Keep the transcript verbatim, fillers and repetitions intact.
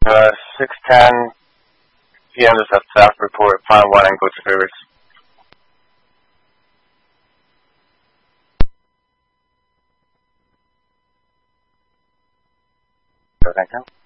Uh, six ten p m. This is staff report, Plan one and go to favors. Thank you.